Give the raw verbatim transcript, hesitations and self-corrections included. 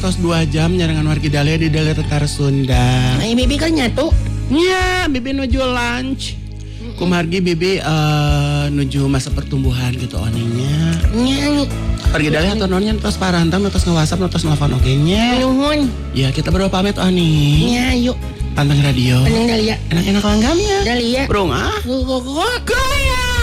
tos dua jam nyarangan wargi Dahlia di Dahlia Tetar Sunda. Nah, bibi kan nyatu. Nya, bibi nuju lunch. Kumargi bibi uh, nuju masa pertumbuhan gitu oninya. Nya. Wargi Dahlia atau nonnya tos parantam, tos nge-WhatsApp, tos nelfon oke nya. Nuhun. Ya kita berdua pamit oni. Nya, yuk. Panteng radio. Panteng Dahlia. Enak-enak langgam ya. Dahlia. Burung ah. Kok kok kok.